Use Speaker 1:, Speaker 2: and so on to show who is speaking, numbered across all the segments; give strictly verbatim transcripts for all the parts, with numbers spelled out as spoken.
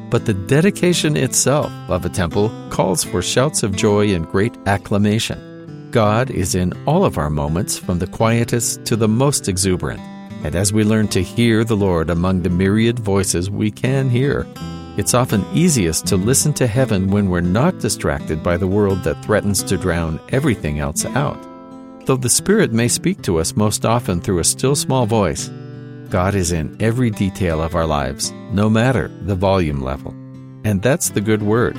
Speaker 1: but the dedication itself of a temple calls for shouts of joy and great acclamation. God is in all of our moments, from the quietest to the most exuberant. And as we learn to hear the Lord among the myriad voices we can hear, it's often easiest to listen to heaven when we're not distracted by the world that threatens to drown everything else out. Though the Spirit may speak to us most often through a still small voice, God is in every detail of our lives, no matter the volume level. And that's the good word.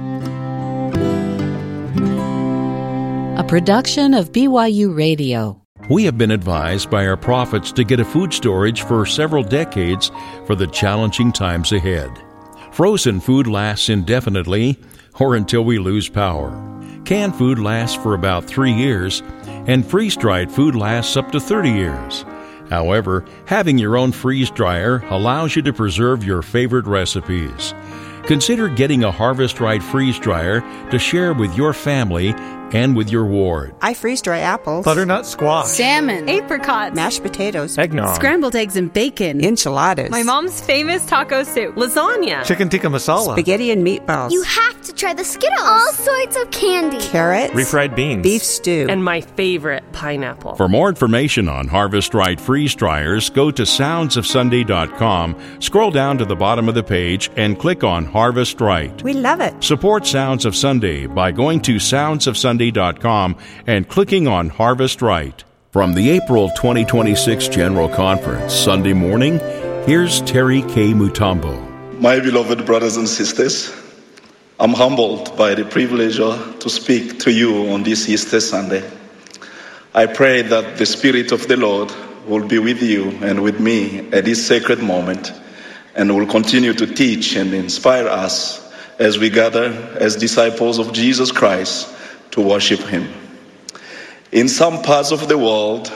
Speaker 2: A production of B Y U Radio.
Speaker 3: We have been advised by our prophets to get a food storage for several decades for the challenging times ahead. Frozen food lasts indefinitely or until we lose power. Canned food lasts for about three years, and freeze-dried food lasts up to thirty years. However, having your own freeze dryer allows you to preserve your favorite recipes. Consider getting a Harvest Right freeze dryer to share with your family and with your ward.
Speaker 4: I freeze dry apples,
Speaker 5: butternut squash,
Speaker 6: salmon, apricots,
Speaker 4: mashed potatoes,
Speaker 5: eggnog,
Speaker 6: scrambled eggs and bacon,
Speaker 4: enchiladas,
Speaker 7: my mom's famous taco soup, lasagna,
Speaker 5: chicken tikka masala,
Speaker 4: spaghetti and meatballs.
Speaker 8: You have to try the Skittles. All sorts of candy.
Speaker 4: Carrots,
Speaker 5: refried beans,
Speaker 4: beef stew,
Speaker 7: and my favorite, pineapple.
Speaker 3: For more information on Harvest Right freeze dryers, go to sounds of sunday dot com, scroll down to the bottom of the page, and click on Harvest Right.
Speaker 4: We love it.
Speaker 3: Support Sounds of Sunday by going to sounds of sunday dot com and clicking on Harvest Right. From the April twenty twenty-six General Conference, Sunday morning, here's Terry K. Mutombo.
Speaker 9: My beloved brothers and sisters, I'm humbled by the privilege to speak to you on this Easter Sunday. I pray that the Spirit of the Lord will be with you and with me at this sacred moment, and will continue to teach and inspire us as we gather as disciples of Jesus Christ to worship Him. In some parts of the world,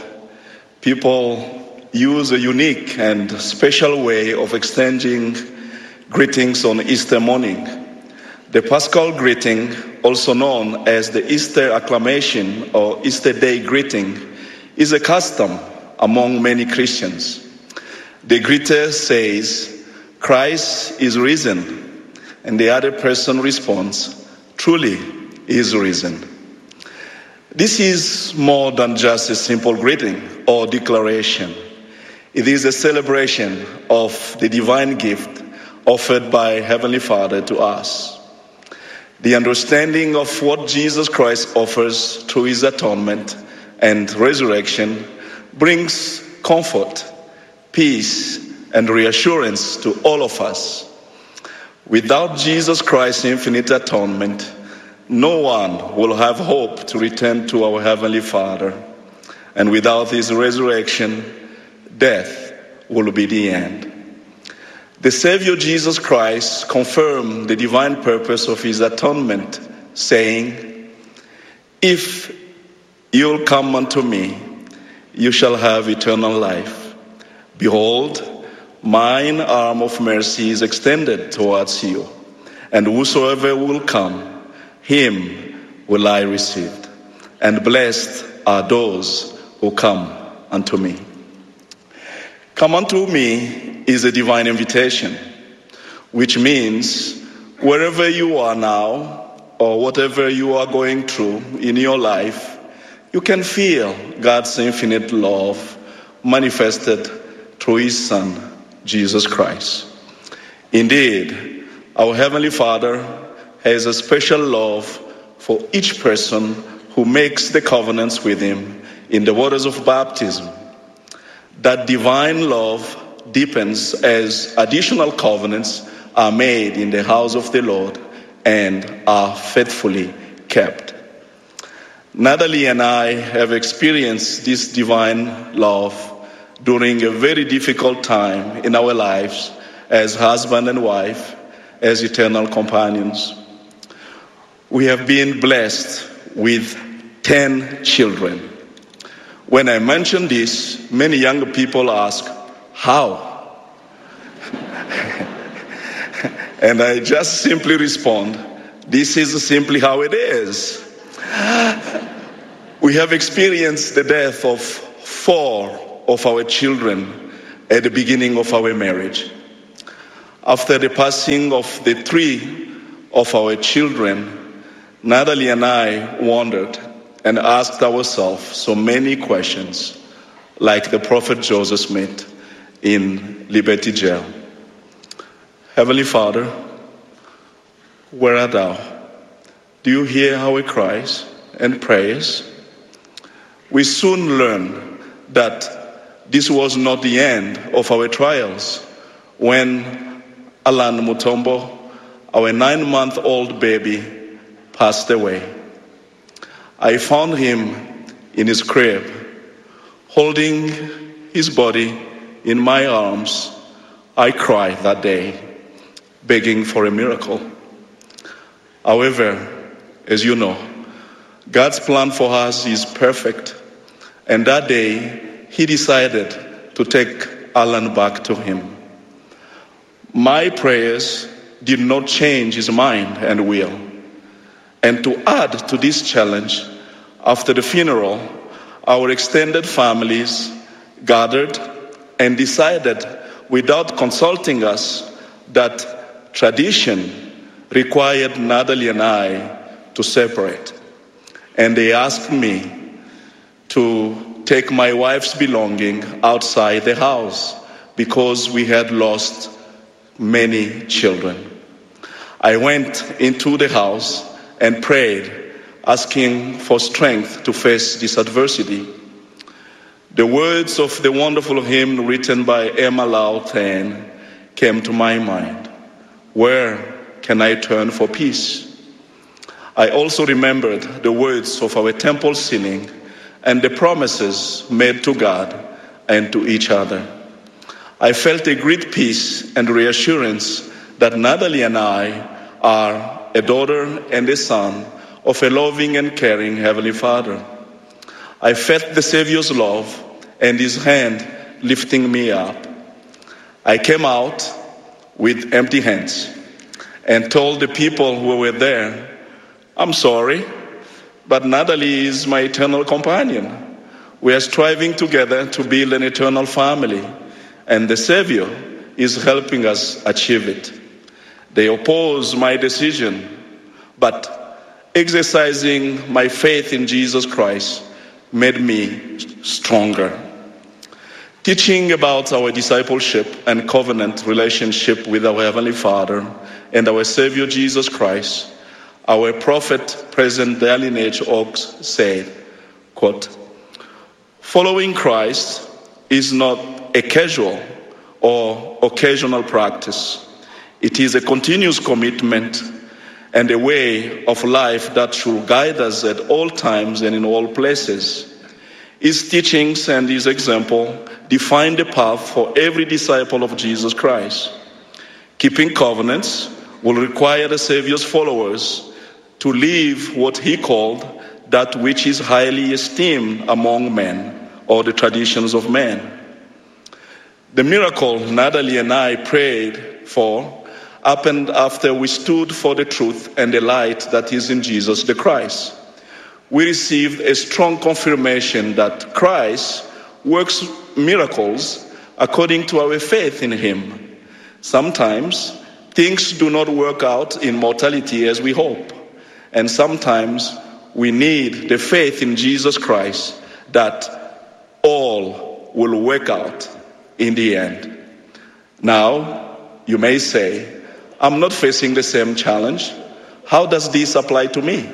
Speaker 9: people use a unique and special way of exchanging greetings on Easter morning. The Paschal greeting, also known as the Easter acclamation or Easter Day greeting, is a custom among many Christians. The greeter says, "Christ is risen," and the other person responds, "Truly He is risen." This is more than just a simple greeting or declaration. It is a celebration of the divine gift offered by Heavenly Father to us. The understanding of what Jesus Christ offers through His atonement and resurrection brings comfort, peace, and reassurance to all of us. Without Jesus Christ's infinite atonement, no one will have hope to return to our Heavenly Father. And without His resurrection, death will be the end. The Savior Jesus Christ confirmed the divine purpose of His atonement, saying, "If you'll come unto me, you shall have eternal life. Behold, mine arm of mercy is extended towards you, and whosoever will come, him will I receive. And blessed are those who come unto me." Come unto me is a divine invitation, which means wherever you are now, or whatever you are going through in your life, you can feel God's infinite love manifested through His Son, Jesus Christ. Indeed, our Heavenly Father has a special love for each person who makes the covenants with Him in the waters of baptism. That divine love deepens as additional covenants are made in the house of the Lord and are faithfully kept. Natalie and I have experienced this divine love during a very difficult time in our lives as husband and wife, as eternal companions. We have been blessed with ten children. When I mention this, many young people ask, how? And I just simply respond, this is simply how it is. We have experienced the death of four of our children at the beginning of our marriage. After the passing of the three of our children, Natalie and I wondered and asked ourselves so many questions, like the prophet Joseph Smith in Liberty Jail. Heavenly Father, where art thou? Do you hear our cries and prayers? We soon learned that this was not the end of our trials when Alan Mutombo, our nine-month-old baby, passed away. I found him in his crib, holding his body in my arms. I cried that day, begging for a miracle. However, as you know, God's plan for us is perfect, and that day he decided to take Alan back to him. My prayers did not change his mind and will. And to add to this challenge, after the funeral, our extended families gathered and decided, without consulting us, that tradition required Natalie and I to separate. And they asked me to take my wife's belongings outside the house because we had lost many children. I went into the house and prayed, asking for strength to face this adversity. The words of the wonderful hymn written by Emma Lauten came to my mind. Where can I turn for peace? I also remembered the words of our temple singing and the promises made to God and to each other. I felt a great peace and reassurance that Natalie and I are a daughter and a son of a loving and caring Heavenly Father. I felt the Savior's love and his hand lifting me up. I came out with empty hands and told the people who were there, I'm sorry, but Natalie is my eternal companion. We are striving together to build an eternal family, and the Savior is helping us achieve it. They oppose my decision, but exercising my faith in Jesus Christ made me stronger. Teaching about our discipleship and covenant relationship with our Heavenly Father and our Savior Jesus Christ, our prophet, President Dallin H. Oaks, said, quote, following Christ is not a casual or occasional practice. It is a continuous commitment and a way of life that should guide us at all times and in all places. His teachings and his example define the path for every disciple of Jesus Christ. Keeping covenants will require the Savior's followers to live what he called that which is highly esteemed among men, or the traditions of men. The miracle Natalie and I prayed for happened after we stood for the truth and the light that is in Jesus the Christ. We received a strong confirmation that Christ works miracles according to our faith in him. Sometimes things do not work out in mortality as we hope, and sometimes we need the faith in Jesus Christ that all will work out in the end. Now, you may say, I'm not facing the same challenge. How does this apply to me?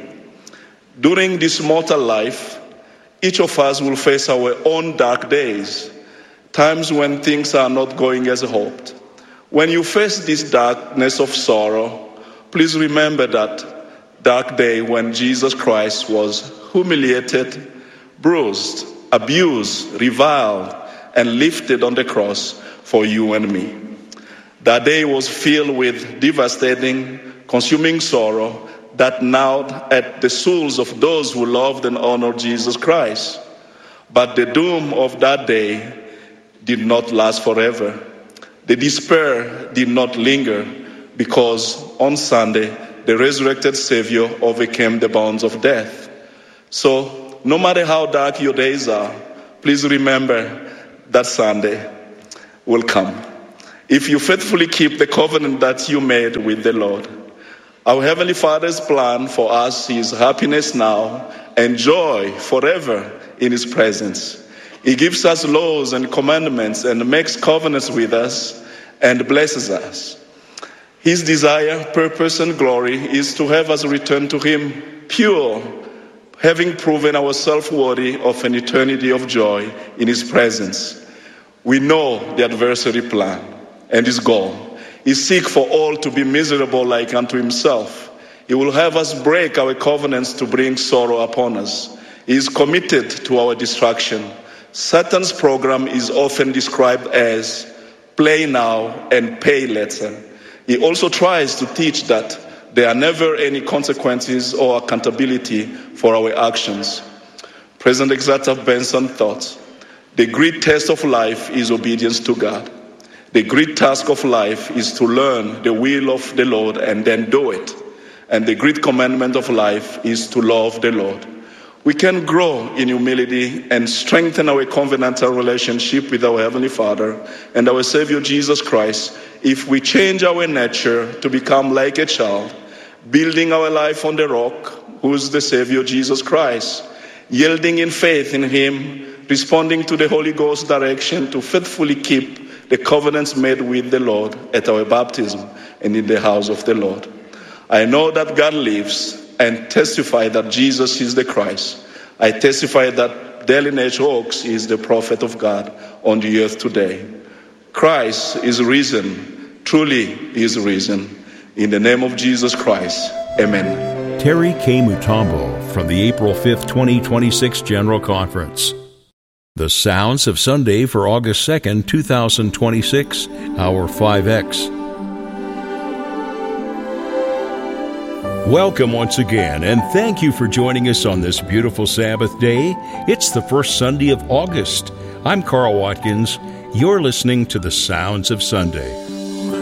Speaker 9: During this mortal life, each of us will face our own dark days, times when things are not going as hoped. When you face this darkness of sorrow, please remember that dark day when Jesus Christ was humiliated, bruised, abused, reviled, and lifted on the cross for you and me. That day was filled with devastating, consuming sorrow that gnawed at the souls of those who loved and honored Jesus Christ. But the doom of that day did not last forever. The despair did not linger because on Sunday, the resurrected Savior overcame the bonds of death. So, no matter how dark your days are, please remember that Sunday will come. if you faithfully keep the covenant that you made with the Lord. Our Heavenly Father's plan for us is happiness now and joy forever in His presence. He gives us laws and commandments and makes covenants with us and blesses us. His desire, purpose, and glory is to have us return to Him pure, having proven ourselves worthy of an eternity of joy in His presence. We know the adversary plan and his goal. He seeks for all to be miserable like unto himself. He will have us break our covenants to bring sorrow upon us. He is committed to our destruction. Satan's program is often described as play now and pay later. He also tries to teach that there are never any consequences or accountability for our actions. President Exata Benson thought, the great test of life is obedience to God. The great task of life is to learn the will of the Lord and then do it. And the great commandment of life is to love the Lord. We can grow in humility and strengthen our covenantal relationship with our Heavenly Father and our Savior Jesus Christ if we change our nature to become like a child, building our life on the rock, who is the Savior Jesus Christ, yielding in faith in Him, responding to the Holy Ghost direction to faithfully keep the covenants made with the Lord at our baptism and in the house of the Lord. I know that God lives and testify that Jesus is the Christ. I testify that Dallin H. Oaks is the prophet of God on the earth today. Christ is risen, truly is risen. In the name of Jesus Christ, amen.
Speaker 3: Terry K. Mutombo from the April fifth, twenty twenty-six General Conference. The Sounds of Sunday for August second, twenty twenty-six, Hour five X. Welcome once again, and thank you for joining us on this beautiful Sabbath day. It's the first Sunday of August. I'm Carl Watkins. You're listening to The Sounds of Sunday.